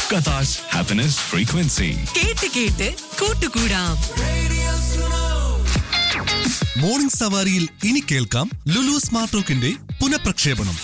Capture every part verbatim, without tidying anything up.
Qatar's happiness frequency. കേട്ട് കേട്ട് കൂട്ടുകൂടാം. മോർണിംഗ് സവാരിയിൽ ഇനി കേൾക്കാം ലുലു സ്മാർട്ട് ടോക്കിന്റെ പുനഃപ്രക്ഷേപണം.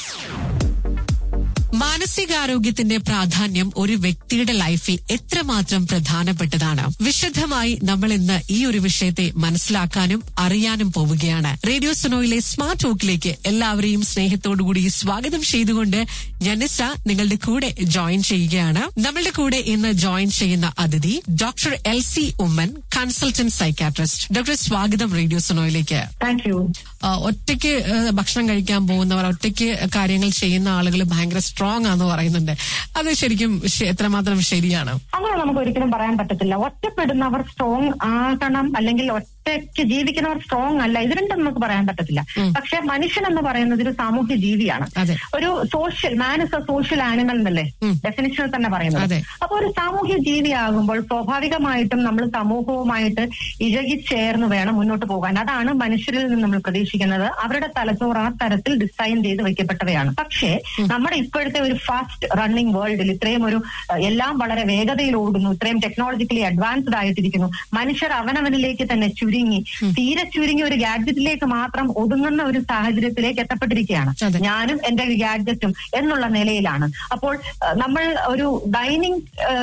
മാനസികാരോഗ്യത്തിന്റെ പ്രാധാന്യം ഒരു വ്യക്തിയുടെ ലൈഫിൽ എത്രമാത്രം പ്രധാനപ്പെട്ടതാണ്. വിശദമായി നമ്മൾ ഇന്ന് ഈ ഒരു വിഷയത്തെ മനസ്സിലാക്കാനും അറിയാനും പോവുകയാണ്. റേഡിയോ സുനോയിലെ സ്മാർട്ട് ടോക്കിലേക്ക് എല്ലാവരെയും സ്നേഹത്തോടുകൂടി സ്വാഗതം ചെയ്തുകൊണ്ട് ജനിസ നിങ്ങളുടെ കൂടെ ജോയിൻ ചെയ്യുകയാണ്. നമ്മളുടെ കൂടെ ഇന്ന് ജോയിൻ ചെയ്യുന്ന അതിഥി doctor L C Oommen, consultant psychiatrist. Doctor, സ്വാഗതം റേഡിയോ സുനോയിലേക്ക്. Thank you. ഒറ്റയ്ക്ക് ഭക്ഷണം കഴിക്കാൻ പോകുന്നവർ, ഒറ്റയ്ക്ക് കാര്യങ്ങൾ ചെയ്യുന്ന ആളുകൾ ഭയങ്കര സ്ട്രോങ് ആണെന്ന് പറയുന്നുണ്ട്. അത് ശരിക്കും എത്രമാത്രം ശരിയാണ്? അങ്ങനെ നമുക്ക് ഒരിക്കലും പറയാൻ പറ്റത്തില്ല. ഒറ്റപ്പെടുന്നവർ സ്ട്രോങ് ആകണം അല്ലെങ്കിൽ ഒറ്റയ്ക്ക് ജീവിക്കുന്നവർ സ്ട്രോങ് അല്ല, ഇത് രണ്ടും നമുക്ക് പറയാൻ പറ്റത്തില്ല. പക്ഷെ മനുഷ്യൻ എന്ന് പറയുന്നത് ഒരു സാമൂഹ്യ ജീവിയാണ്. ഒരു social man is A social animal എന്നല്ലേ ഡെഫിനിഷനിൽ തന്നെ പറയുന്നത്. അപ്പൊ ഒരു സാമൂഹ്യ ജീവിയാകുമ്പോൾ സ്വാഭാവികമായിട്ടും നമ്മൾ സമൂഹവുമായിട്ട് ഇഴകിച്ചേർന്ന് വേണം മുന്നോട്ട് പോകാൻ. അതാണ് മനുഷ്യരിൽ നിന്ന് നമ്മൾ പ്രതീക്ഷിക്കുന്നത്. അവരുടെ തലച്ചോറ് ആ തരത്തിൽ ഡിസൈൻ ചെയ്ത് വെക്കപ്പെട്ടവയാണ്. പക്ഷേ നമ്മുടെ ഇപ്പോഴത്തെ ഒരു ഫാസ്റ്റ് റണ്ണിങ് വേൾഡിൽ ഇത്രയും ഒരു എല്ലാം വളരെ വേഗതയിൽ ഓടുന്നു, ഇത്രയും ടെക്നോളജിക്കലി അഡ്വാൻസ്ഡ് ആയിട്ടിരിക്കുന്നു. മനുഷ്യർ അവനവനിലേക്ക് തന്നെ ചുരുങ്ങി, തീരെ ചുരുങ്ങി ഒരു ഗാഡ്ജറ്റിലേക്ക് മാത്രം ഒതുങ്ങുന്ന ഒരു സാഹചര്യത്തിലേക്ക് എത്തപ്പെട്ടിരിക്കുകയാണ്. ഞാനും എന്റെ ഗാഡ്ജറ്റും എന്നുള്ള നിലയിലാണ്. അപ്പോൾ നമ്മൾ ഒരു ഡൈനിങ്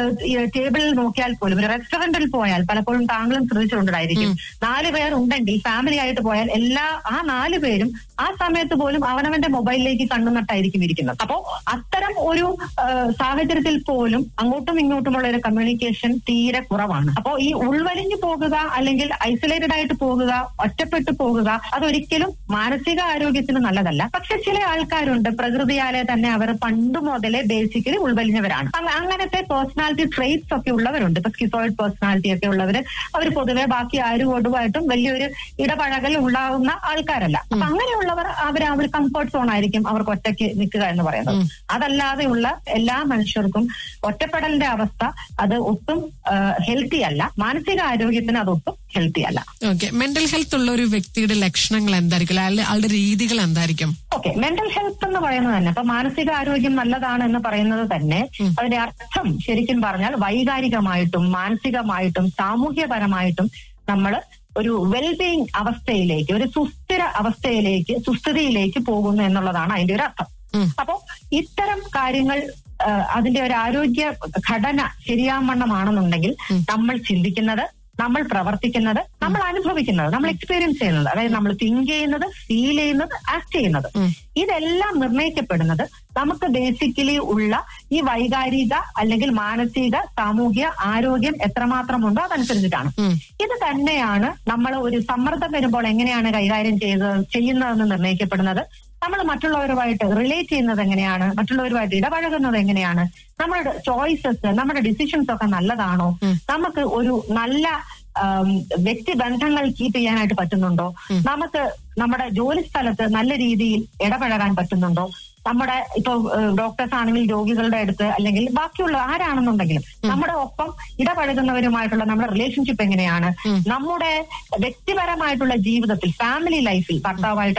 ടേബിളിൽ നോക്കിയാൽ പോലും, ഒരു റെസ്റ്റോറന്റിൽ പോയാൽ പലപ്പോഴും താങ്കളും ശ്രദ്ധിച്ചിട്ടുണ്ടായിരിക്കും, നാല് പേർ ഉണ്ടെങ്കിൽ ഫാമിലി ആയിട്ട് പോയാൽ എല്ലാ ആ നാല് പേരും ആ സമയത്ത് പോലും അവനവന്റെ മൊബൈലിലേക്ക് കണ്ണുനട്ടായിരിക്കും ഇരിക്കുന്നത്. അപ്പോ അത്തരം ഒരു സാഹചര്യത്തിൽ പോലും അങ്ങോട്ടും ഇങ്ങോട്ടുമുള്ള ഒരു കമ്മ്യൂണിക്കേഷൻ തീരെ കുറവാണ്. അപ്പോ ഈ ഉൾവലിഞ്ഞു പോകുക അല്ലെങ്കിൽ ഐസൊലേറ്റഡ് ആയിട്ട് പോകുക, ഒറ്റപ്പെട്ടു പോകുക, അതൊരിക്കലും മാനസിക ആരോഗ്യത്തിന് നല്ലതല്ല. പക്ഷെ ചില ആൾക്കാരുണ്ട്, പ്രകൃതിയാലെ തന്നെ അവർ പണ്ട് മുതലേ ബേസിക്കലി ഉൾവലിഞ്ഞവരാണ്. അങ്ങനത്തെ പേഴ്സണാലിറ്റി ട്രെയ്റ്റ്സ് ഒക്കെ ഉള്ളവരുണ്ട്. ഇപ്പൊ സ്കിസോയിഡ് പേഴ്സണാലിറ്റി ഒക്കെ ഉള്ളവര് അവർ പൊതുവെ ബാക്കി ആരോടുമായിട്ടും വലിയൊരു ഇടപഴകൽ ഉണ്ടാകുന്ന ആൾക്കാരല്ല. അപ്പൊ അങ്ങനെയുള്ളവർ അവർ അവർ കംഫർട്ട് സോൺ ആയിരിക്കും അവർക്ക് ഒറ്റയ്ക്ക് നിൽക്കുക എന്ന് പറയുന്നത്. അതല്ലാതെയുള്ള എല്ലാ മനുഷ്യർക്കും ഒറ്റപ്പെടലിന്റെ അവസ്ഥ അത് ഒട്ടും ഹെൽത്തി അല്ല. മാനസിക ആരോഗ്യത്തിന് അതൊട്ടും ഹെൽത്തി അല്ല. ഓക്കെ, മെന്റൽ ഹെൽത്ത് ഉള്ള ഒരു വ്യക്തിയുടെ ലക്ഷണങ്ങൾ എന്തായിരിക്കും, ആളുടെ രീതികൾ എന്തായിരിക്കും? ഓക്കെ, മെന്റൽ ഹെൽത്ത് എന്ന് പറയുന്നത് തന്നെ, ഇപ്പൊ മാനസിക ആരോഗ്യം നല്ലതാണ് എന്ന് പറയുന്നത് തന്നെ അതിന്റെ അർത്ഥം ശരിക്കും പറഞ്ഞാൽ വൈകാരികമായിട്ടും മാനസികമായിട്ടും സാമൂഹ്യപരമായിട്ടും നമ്മൾ ഒരു വെൽബീയിങ് അവസ്ഥയിലേക്ക്, ഒരു സുസ്ഥിര അവസ്ഥയിലേക്ക്, സുസ്ഥിതിയിലേക്ക് പോകുന്നു എന്നുള്ളതാണ് അതിന്റെ ഒരു അർത്ഥം. അപ്പോ ഇത്തരം കാര്യങ്ങൾ, അതിന്റെ ഒരു ആരോഗ്യ ഘടന ശരിയാവണ്ണമാണെന്നുണ്ടെങ്കിൽ നമ്മൾ ചിന്തിക്കുന്നത്, നമ്മൾ പ്രവർത്തിക്കുന്നത്, നമ്മൾ അനുഭവിക്കുന്നത്, നമ്മൾ എക്സ്പീരിയൻസ് ചെയ്യുന്നത്, അതായത് നമ്മൾ തിങ്ക് ചെയ്യുന്നത്, ഫീൽ ചെയ്യുന്നത്, ആക്ട് ചെയ്യുന്നത്, ഇതെല്ലാം നിർണ്ണയിക്കപ്പെടുന്നത് നമുക്ക് ബേസിക്കലി ഉള്ള ഈ വൈകാരിക അല്ലെങ്കിൽ മാനസിക സാമൂഹ്യ ആരോഗ്യം എത്രമാത്രമുണ്ടോ അതനുസരിച്ചിട്ടാണ്. ഇത് തന്നെയാണ് നമ്മൾ ഒരു സമ്മർദ്ദം വരുമ്പോൾ എങ്ങനെയാണ് കൈകാര്യം ചെയ്ത് ചെയ്യുന്നതെന്ന് നിർണ്ണയിക്കപ്പെടുന്നത്. നമ്മൾ മറ്റുള്ളവരുമായിട്ട് റിലേറ്റ് ചെയ്യുന്നത് എങ്ങനെയാണ്, മറ്റുള്ളവരുമായിട്ട് ഇടപഴകുന്നത് എങ്ങനെയാണ്, നമ്മുടെ ചോയ്സസ്, നമ്മുടെ ഡിസിഷൻസ് ഒക്കെ നല്ലതാണോ, നമുക്ക് ഒരു നല്ല വ്യക്തിബന്ധങ്ങൾ കീപ്പ് ചെയ്യാനായിട്ട് പറ്റുന്നുണ്ടോ, നമുക്ക് നമ്മുടെ ജോലി സ്ഥലത്ത് നല്ല രീതിയിൽ ഇടപഴകാൻ പറ്റുന്നുണ്ടോ, നമ്മുടെ ഇപ്പൊ ഡോക്ടേഴ്സ് ആണെങ്കിൽ രോഗികളുടെ അടുത്ത് അല്ലെങ്കിൽ ബാക്കിയുള്ള ആരാണെന്നുണ്ടെങ്കിലും നമ്മുടെ ഒപ്പം ഇടപഴകുന്നവരുമായിട്ടുള്ള നമ്മുടെ റിലേഷൻഷിപ്പ് എങ്ങനെയാണ്, നമ്മുടെ വ്യക്തിപരമായിട്ടുള്ള ജീവിതത്തിൽ ഫാമിലി ലൈഫിൽ ഭർത്താവായിട്ട്